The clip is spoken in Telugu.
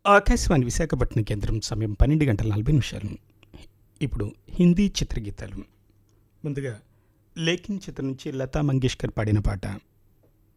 ఆకాశవాణి విశాఖపట్నం కేంద్రం సమయం 12:40. ఇప్పుడు హిందీ చిత్రగీతాలు. ముందుగా లేఖిన్ చిత్రం నుంచి లతా మంగేష్కర్ పాడిన పాట.